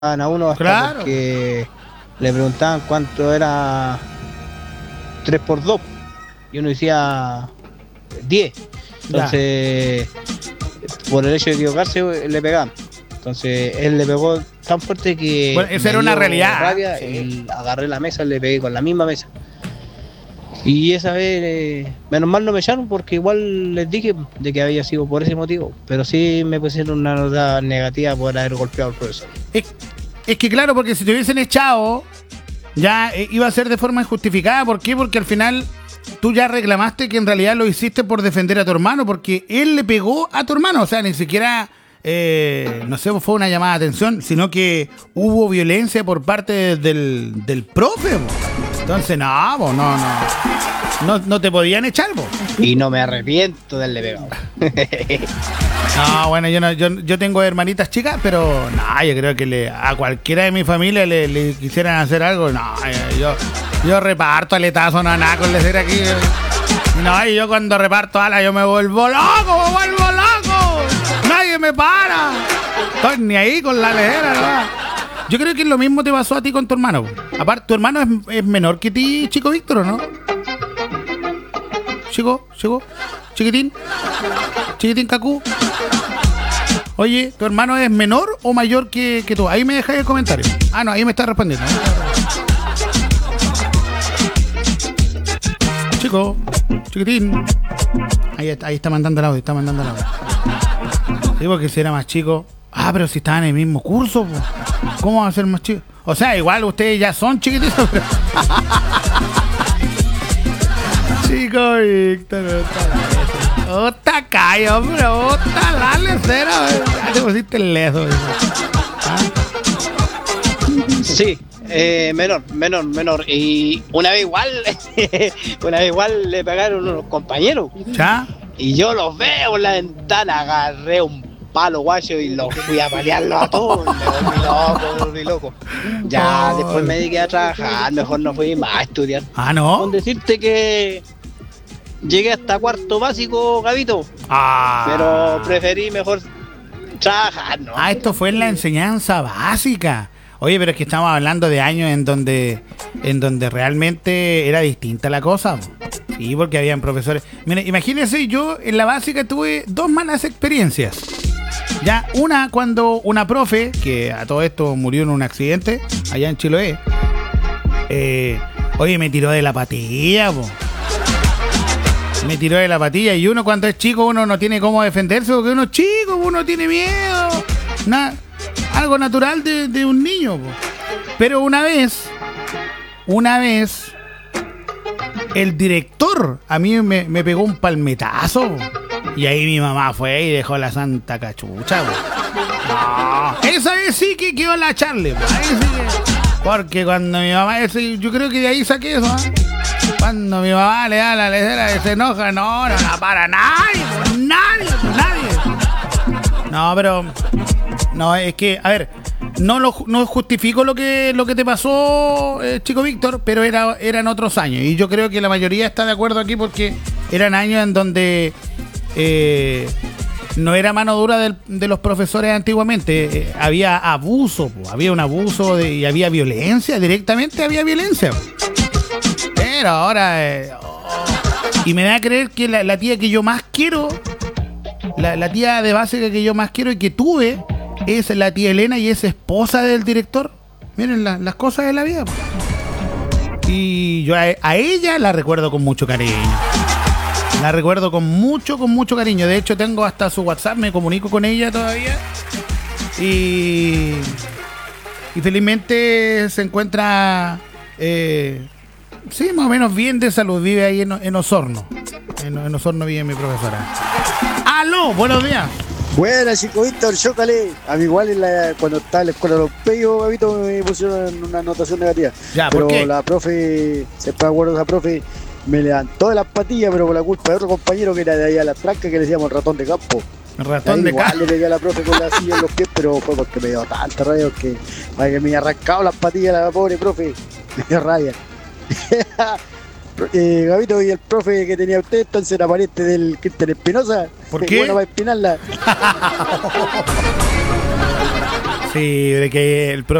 a uno hasta Claro. porque le preguntaban cuánto era 3 por 2 y uno decía 10. Entonces, por el hecho de equivocarse, le pegaban. Entonces, él le pegó tan fuerte que Bueno, esa me era una dio realidad. rabia Sí. y agarré la mesa y le pegué con la misma mesa. Y esa vez, menos mal no me echaron porque igual les dije de que había sido por ese motivo, pero sí me pusieron una nota negativa por haber golpeado al profesor. Es que claro, porque si te hubiesen echado, ya iba a ser de forma injustificada. ¿Por qué? Porque al final tú ya reclamaste que en realidad lo hiciste por defender a tu hermano, porque él le pegó a tu hermano. O sea, ni siquiera, no sé, fue una llamada de atención, sino que hubo violencia por parte del profe. Entonces, no te podían echar, po. Y no me arrepiento de haberle pegado. No, bueno, yo tengo hermanitas chicas, pero no, yo creo que a cualquiera de mi familia le quisieran hacer algo. No, yo reparto aletazo, no nada con decir aquí. No, y yo cuando reparto alas yo me vuelvo loco, nadie me para. Estoy ni ahí con la lejera, ¿no? Yo creo que lo mismo te pasó a ti con tu hermano. Aparte, tu hermano es menor que ti, chico Víctor, ¿o no? Chiquitín Cacú. Oye, ¿tu hermano es menor o mayor que tú? Ahí me dejáis el comentario. Ah, no, ahí me está respondiendo. Chiquitín. Ahí está mandando el audio, Digo que si era más chico. Ah, pero si estaban en el mismo curso, po. ¿Cómo va a ser más chico? O sea, igual ustedes ya son chiquititos, pero... Chico Víctor, otra callo, hombre, otra la lecera, ya te pusiste leso. Sí, menor. Y una vez igual le pegaron unos compañeros. ¿Ya? Y yo los veo en la ventana, agarré un palo guacho y los fui a palearlos a todos. Me volví loco. Ya, después me dediqué a trabajar, mejor no fui más a estudiar. Ah, ¿no? Con decirte que llegué hasta cuarto básico, Gabito. Pero preferí mejor trabajar, ¿no? Ah, esto fue en la enseñanza básica. Oye, pero es que estamos hablando de años en donde realmente era distinta la cosa. Sí, porque habían profesores. Mira, imagínense, yo en la básica tuve 2 malas experiencias. Ya, una cuando una profe, que a todo esto murió en un accidente, allá en Chiloé, oye, me tiró de la patilla, po. Me tiró de la patilla. Y uno cuando es chico, uno no tiene cómo defenderse, porque uno es chico, uno tiene miedo. Algo natural de un niño, po. Pero una vez, el director a mí me pegó un palmetazo, po. Y ahí mi mamá fue y dejó la santa cachucha, po. No, esa vez sí que quedó la Charlie, po. Ahí sí que... Porque cuando mi mamá, yo creo que de ahí saqué eso, ¿eh? Cuando mi mamá le da la lecera y se enoja, no la para nadie. No, pero... No, es que, a ver, no justifico lo que te pasó, chico Víctor, pero eran otros años. Y yo creo que la mayoría está de acuerdo aquí porque eran años en donde no era mano dura de los profesores antiguamente. Había abuso, había un abuso y había violencia, directamente había violencia. Pero ahora... Y me da a creer que la tía que yo más quiero, la tía de básica que yo más quiero y que tuve, es la tía Elena y es esposa del director. Miren las cosas de la vida. Y yo a ella la recuerdo con mucho cariño. La recuerdo con mucho cariño. De hecho, tengo hasta su WhatsApp, me comunico con ella todavía. Y felizmente se encuentra... sí, más o menos bien de salud. Vive ahí en Osorno. En Osorno vive mi profesora. ¡Aló! Buenos días. Buenas, chico Víctor, chócale. A mí igual cuando estaba en la escuela de los peyos, Gabito, me pusieron una anotación negativa. Ya, pero ¿por qué? La profe, siempre me acuerdo de esa profe, me levantó de las patillas, pero por la culpa de otro compañero que era de ahí a la tranca, que le decíamos el ratón de campo. El ratón de campo. Le pegué a la profe con la silla en los pies, pero fue porque me dio tanta rabia que me había arrancado las patillas la pobre profe. Me dio rabia. Gabito, y el profe que tenía usted, entonces era pariente del Cristian Espinosa. ¿Por qué? Bueno, para espinarla. Sí, de que el